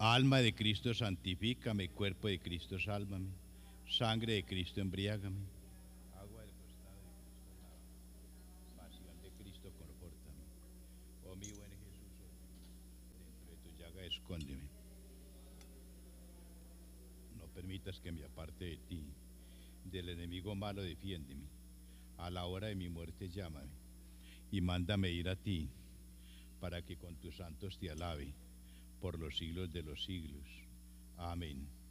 Alma de Cristo, santifícame. Cuerpo de Cristo, sálvame. Sangre de Cristo, embriágame. Agua del costado de Cristo, lávame. Pasión de Cristo, confórtame. Oh mi buen Jesús, dentro de tu llaga escóndeme. No permitas que me aparte de ti. Del enemigo malo defiéndeme. A la hora de mi muerte llámame. Y mándame ir a ti, para que con tus santos te alabe por los siglos de los siglos. Amén.